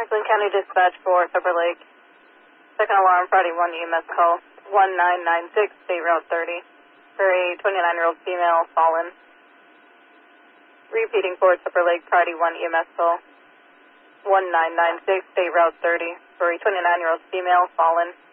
Franklin County Dispatch for Silver Lake. Second alarm, Friday 1 EMS call. 1996, State Route 30. For a 29-year-old female, fallen. Repeating for Silver Lake, Friday 1 EMS call. 1996, State Route 30. For a 29-year-old female, fallen.